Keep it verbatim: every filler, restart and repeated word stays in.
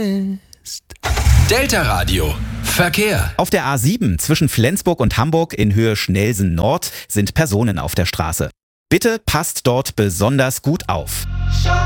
fest. Delta Radio. Verkehr. Auf der A sieben zwischen Flensburg und Hamburg in Höhe Schnelsen Nord sind Personen auf der Straße. Bitte passt dort besonders gut auf.